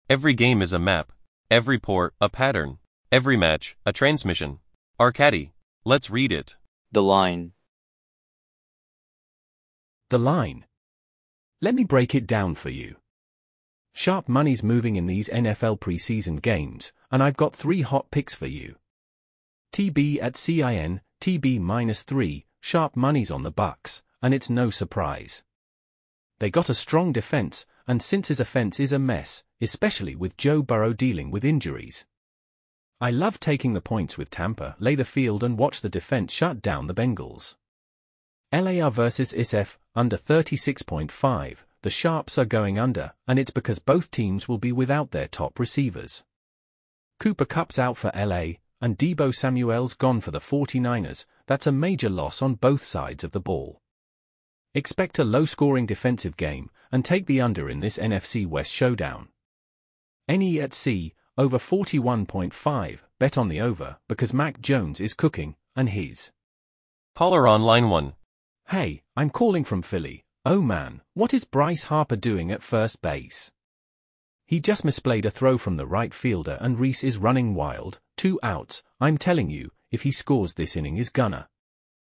Every game is a map. Every port, a pattern. Every match, a transmission. Arcadi. Let's read it. The line. The line. Let me break it down for you. Sharp money's moving in these NFL preseason games, and I've got 3 hot picks for you. TB at CIN, TB -3, sharp money's on the Bucs, and it's no surprise. They got a strong defense, and since his offense is a mess, especially with Joe Burrow dealing with injuries. I love taking the points with Tampa, lay the field and watch the defense shut down the Bengals. LAR versus ISF, under 36.5, the Sharps are going under, and it's because both teams will be without their top receivers. Cooper Kupp's out for LA, and Deebo Samuel's gone for the 49ers. That's a major loss on both sides of the ball. Expect a low-scoring defensive game, and take the under in this NFC West showdown. NE at C, over 41.5, bet on the over, because Mac Jones is cooking, and his. Caller on line 1. Hey, I'm calling from Philly. Oh man, what is Bryce Harper doing at first base? He just misplayed a throw from the right fielder and Reese is running wild, 2 outs. I'm telling you, if he scores this inning is gonna